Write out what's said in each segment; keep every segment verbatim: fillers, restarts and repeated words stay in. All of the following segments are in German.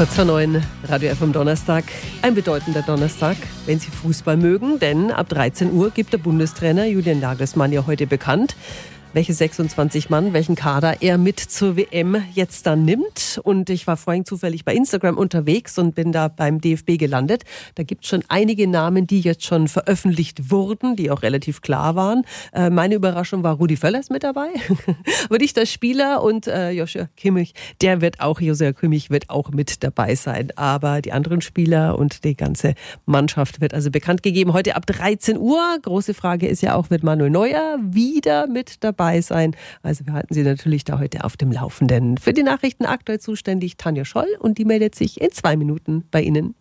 Kurz vor neun, Radio F am Donnerstag. Ein bedeutender Donnerstag, wenn Sie Fußball mögen, denn ab dreizehn Uhr gibt der Bundestrainer Julian Nagelsmann ja heute bekannt, welche sechsundzwanzig Mann, welchen Kader er mit zur W M jetzt dann nimmt. Und ich war vorhin zufällig bei Instagram unterwegs und bin da beim D F B gelandet. Da gibt es schon einige Namen, die jetzt schon veröffentlicht wurden, die auch relativ klar waren. Äh, meine Überraschung war, Rudi Völler ist mit dabei, aber nicht der Spieler. Und äh, Joshua Kimmich, der wird auch, Joshua Kimmich wird auch mit dabei sein. Aber die anderen Spieler und die ganze Mannschaft wird also bekannt gegeben. Heute ab dreizehn Uhr. Große Frage ist ja auch, wird Manuel Neuer wieder mit dabei sein. Also wir halten Sie natürlich da heute auf dem Laufenden. Für die Nachrichten aktuell zuständig Tanja Scholl und die meldet sich in zwei Minuten bei Ihnen.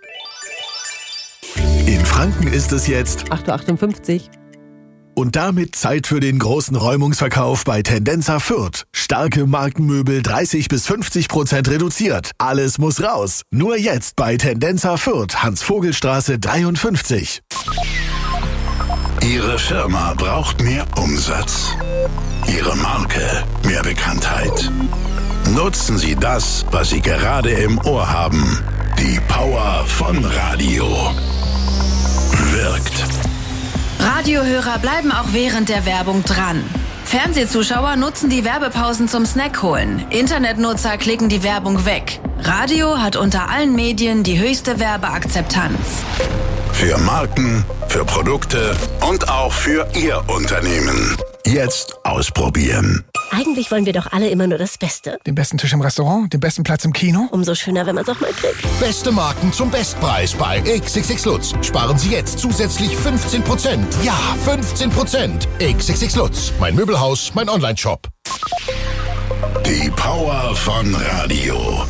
In Franken ist es jetzt acht Uhr achtundfünfzig. Und damit Zeit für den großen Räumungsverkauf bei Tendenza Fürth. Starke Markenmöbel dreißig bis fünfzig Prozent reduziert. Alles muss raus. Nur jetzt bei Tendenza Fürth, Hans-Vogel-Straße dreiundfünfzig. Ihre Firma braucht mehr Umsatz. Ihre Marke mehr Bekanntheit. Nutzen Sie das, was Sie gerade im Ohr haben. Die Power von Radio. Wirkt. Radiohörer bleiben auch während der Werbung dran. Fernsehzuschauer nutzen die Werbepausen zum Snack holen. Internetnutzer klicken die Werbung weg. Radio hat unter allen Medien die höchste Werbeakzeptanz. Für Marken, für Produkte und auch für Ihr Unternehmen. Jetzt ausprobieren. Eigentlich wollen wir doch alle immer nur das Beste. Den besten Tisch im Restaurant, den besten Platz im Kino. Umso schöner, wenn man es auch mal kriegt. Beste Marken zum Bestpreis bei X X X Lutz. Sparen Sie jetzt zusätzlich fünfzehn Prozent. Ja, fünfzehn Prozent. X X X Lutz. Mein Möbelhaus, mein Online-Shop. Die Power von Radio.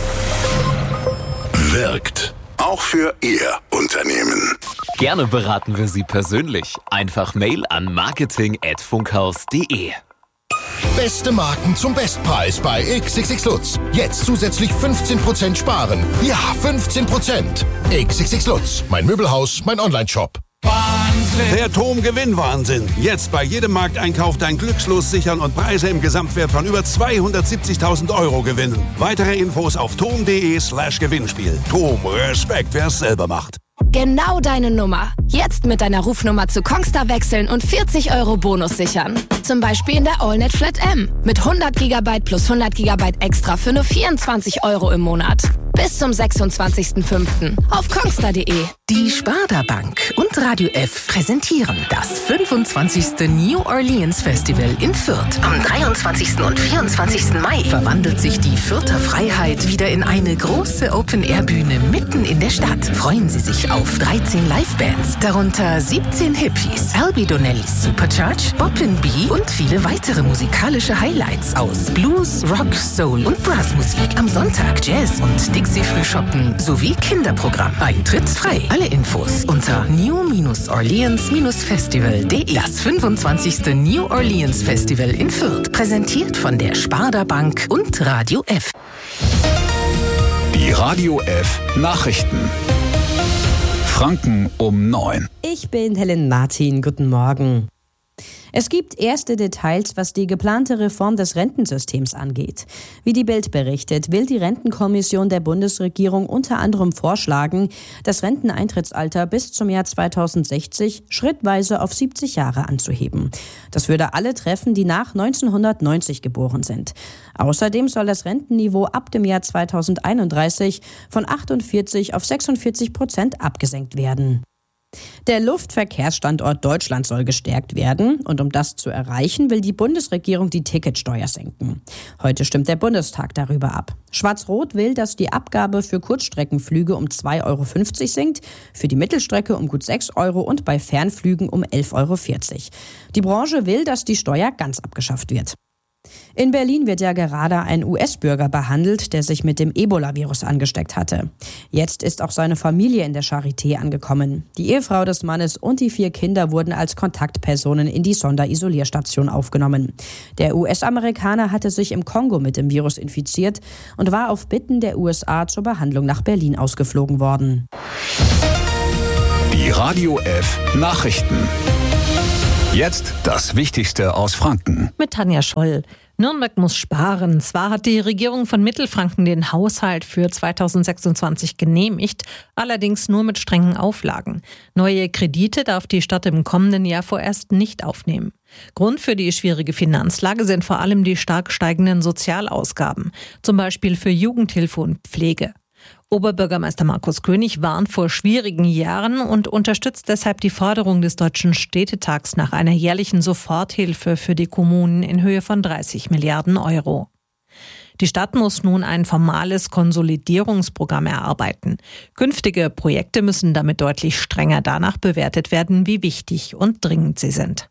Wirkt. Auch für Ihr Unternehmen. Gerne beraten wir Sie persönlich. Einfach Mail an marketing at funkhaus punkt de. Beste Marken zum Bestpreis bei X X X Lutz. Jetzt zusätzlich fünfzehn Prozent sparen. Ja, fünfzehn Prozent. X X X Lutz. Mein Möbelhaus, mein Online-Shop. Wahnsinn. Der Tom-Gewinn-Wahnsinn. Jetzt bei jedem Markteinkauf dein Glückslos sichern und Preise im Gesamtwert von über zweihundertsiebzigtausend Euro gewinnen. Weitere Infos auf tom punkt de slash Gewinnspiel. Tom, Respekt, wer es selber macht. Genau deine Nummer. Jetzt mit deiner Rufnummer zu Kongstar wechseln und vierzig Euro Bonus sichern. Zum Beispiel in der AllNet Flat M. Mit hundert Gigabyte plus hundert Gigabyte extra für nur vierundzwanzig Euro im Monat. Bis zum sechsundzwanzigsten fünften auf kongstar punkt de. Die Sparda Bank und Radio F präsentieren das fünfundzwanzigste New Orleans Festival in Fürth. Am dreiundzwanzigsten und vierundzwanzigsten Mai verwandelt sich die Fürther Freiheit wieder in eine große Open-Air-Bühne mitten in der Stadt. Freuen Sie sich auf dreizehn Livebands, darunter siebzehn Hippies, Albi Donnellys Supercharge, Boppin' Bee und viele weitere musikalische Highlights aus Blues, Rock, Soul und Brassmusik. Am Sonntag Jazz und Dixie-Frühschoppen sowie Kinderprogramm. Eintritt frei. Alle Infos unter new orleans festival punkt de. Das fünfundzwanzigste New Orleans Festival in Fürth. Präsentiert von der Sparda Bank und Radio F. Die Radio F Nachrichten. Franken um neun. Ich bin Helen Martin. Guten Morgen. Es gibt erste Details, was die geplante Reform des Rentensystems angeht. Wie die Bild berichtet, will die Rentenkommission der Bundesregierung unter anderem vorschlagen, das Renteneintrittsalter bis zum Jahr zweitausendsechzig schrittweise auf siebzig Jahre anzuheben. Das würde alle treffen, die nach neunzehnhundertneunzig geboren sind. Außerdem soll das Rentenniveau ab dem Jahr zweitausendeinunddreißig von achtundvierzig auf sechsundvierzig Prozent abgesenkt werden. Der Luftverkehrsstandort Deutschland soll gestärkt werden und um das zu erreichen, will die Bundesregierung die Ticketsteuer senken. Heute stimmt der Bundestag darüber ab. Schwarz-Rot will, dass die Abgabe für Kurzstreckenflüge um zwei Euro fünfzig sinkt, für die Mittelstrecke um gut sechs Euro und bei Fernflügen um elf Euro vierzig. Die Branche will, dass die Steuer ganz abgeschafft wird. In Berlin wird ja gerade ein U S-Bürger behandelt, der sich mit dem Ebola-Virus angesteckt hatte. Jetzt ist auch seine Familie in der Charité angekommen. Die Ehefrau des Mannes und die vier Kinder wurden als Kontaktpersonen in die Sonderisolierstation aufgenommen. Der U S-Amerikaner hatte sich im Kongo mit dem Virus infiziert und war auf Bitten der U S A zur Behandlung nach Berlin ausgeflogen worden. Die Radio F Nachrichten. Jetzt das Wichtigste aus Franken. Mit Tanja Scholl. Nürnberg muss sparen. Zwar hat die Regierung von Mittelfranken den Haushalt für zweitausendsechsundzwanzig genehmigt, allerdings nur mit strengen Auflagen. Neue Kredite darf die Stadt im kommenden Jahr vorerst nicht aufnehmen. Grund für die schwierige Finanzlage sind vor allem die stark steigenden Sozialausgaben, zum Beispiel für Jugendhilfe und Pflege. Oberbürgermeister Markus König warnt vor schwierigen Jahren und unterstützt deshalb die Forderung des Deutschen Städtetags nach einer jährlichen Soforthilfe für die Kommunen in Höhe von dreißig Milliarden Euro. Die Stadt muss nun ein formales Konsolidierungsprogramm erarbeiten. Künftige Projekte müssen damit deutlich strenger danach bewertet werden, wie wichtig und dringend sie sind.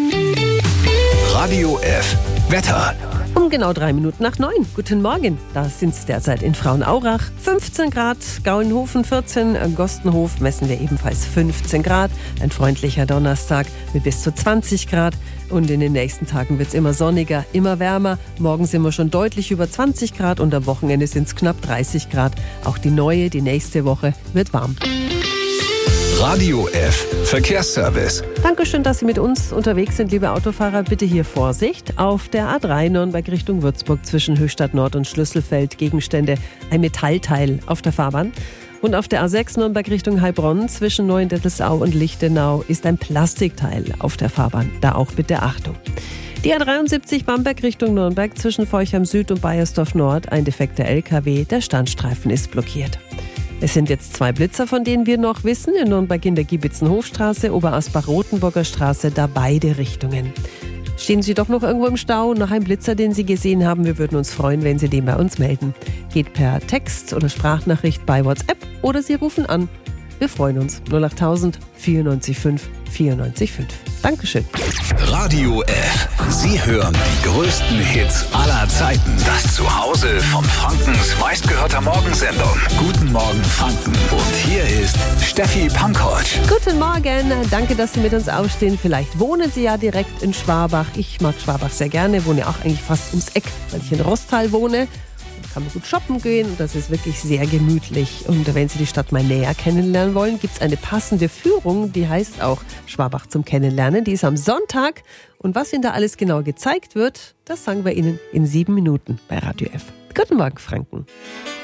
Radio F. Wetter. Um genau drei Minuten nach neun. Guten Morgen. Da sind es derzeit in Frauenaurach fünfzehn Grad, Gauenhofen vierzehn, Gostenhof messen wir ebenfalls fünfzehn Grad. Ein freundlicher Donnerstag mit bis zu zwanzig Grad. Und in den nächsten Tagen wird es immer sonniger, immer wärmer. Morgen sind wir schon deutlich über zwanzig Grad und am Wochenende sind es knapp dreißig Grad. Auch die neue, die nächste Woche wird warm. Radio F. Verkehrsservice. Dankeschön, dass Sie mit uns unterwegs sind, liebe Autofahrer. Bitte hier Vorsicht. Auf der A drei Nürnberg Richtung Würzburg zwischen Höchstadt Nord und Schlüsselfeld Gegenstände. Ein Metallteil auf der Fahrbahn. Und auf der A sechs Nürnberg Richtung Heilbronn zwischen Neuendettelsau und Lichtenau ist ein Plastikteil auf der Fahrbahn. Da auch bitte Achtung. Die A dreiundsiebzig Bamberg Richtung Nürnberg zwischen Forchheim Süd und Baiersdorf Nord. Ein defekter L K W. Der Standstreifen ist blockiert. Es sind jetzt zwei Blitzer, von denen wir noch wissen. In Nürnberg in der Giebitzenhofstraße, Oberasbach-Rotenburger Straße, da beide Richtungen. Stehen Sie doch noch irgendwo im Stau nach einem Blitzer, den Sie gesehen haben? Wir würden uns freuen, wenn Sie den bei uns melden. Geht per Text oder Sprachnachricht bei WhatsApp oder Sie rufen an. Wir freuen uns. null achttausend vierundneunzig fünf vierundneunzig fünf. Dankeschön. Radio F. Sie hören die größten Hits aller Zeiten. Das Zuhause von Frankens meistgehörter Morgensendung. Guten Morgen Franken. Und hier ist Steffi Pankovic. Guten Morgen. Danke, dass Sie mit uns aufstehen. Vielleicht wohnen Sie ja direkt in Schwabach. Ich mag Schwabach sehr gerne. Wohne auch eigentlich fast ums Eck, weil ich in Rostal wohne. Kann man gut shoppen gehen und das ist wirklich sehr gemütlich. Und wenn Sie die Stadt mal näher kennenlernen wollen, gibt es eine passende Führung, die heißt auch Schwabach zum Kennenlernen. Die ist am Sonntag und was Ihnen da alles genau gezeigt wird, das sagen wir Ihnen in sieben Minuten bei Radio F. Guten Morgen, Franken.